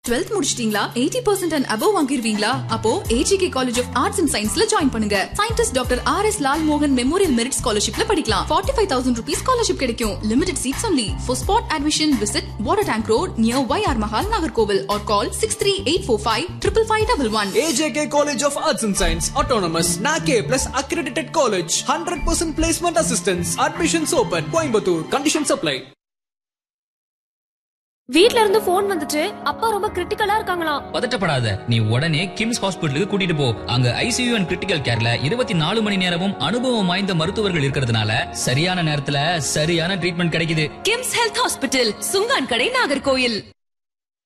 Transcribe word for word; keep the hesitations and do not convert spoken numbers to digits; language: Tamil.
twelfth முடிச்சிட்டீங்களா? eighty percent and above வாங்கிருவீங்களா? அப்போ A G K College of Arts and Scienceல join பண்ணுங்க. Scientist doctor R S Lal Mohan Memorial Merit Scholarshipல படிக்கலாம். forty-five thousand rupees scholarship கிடைக்கும். Limited seats only. For spot admission, visit Water Tank Road near Y R Mahal, Nagarkoil or call six three eight four five five five one one. A J K College of Arts and Science, Autonomous, N A C A plus accredited college. one hundred percent placement assistance. Admissions open. Coimbatore. Conditions apply. வீட்ல இருந்து போன் வந்துச்சு. அப்பா ரொம்ப கிரிட்டிக்கலா இருக்காங்களாம். பதட்டப்படாத, நீ உடனே கிம்ஸ் ஹாஸ்பிடலுக்கு கூட்டிட்டு போ. அங்க I C U and critical கேர்ல இருபத்தி நாலு மணி நேரமும் அனுபவம் வாய்ந்த மருத்துவர்கள் இருக்கிறதுனால சரியான நேரத்துல சரியான ட்ரீட்மெண்ட் கிடைக்குது. கிம்ஸ் ஹெல்த் ஹாஸ்பிடல், சுங்கான் கடை, நாகர்கோயில்.